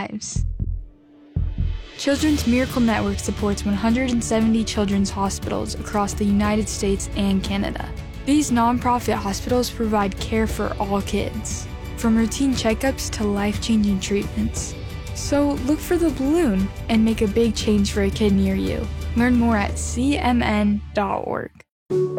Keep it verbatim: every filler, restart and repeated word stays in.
lives. Children's Miracle Network supports one hundred seventy children's hospitals across the United States and Canada. These nonprofit hospitals provide care for all kids, from routine checkups to life-changing treatments. So look for the balloon and make a big change for a kid near you. Learn more at c m n dot org.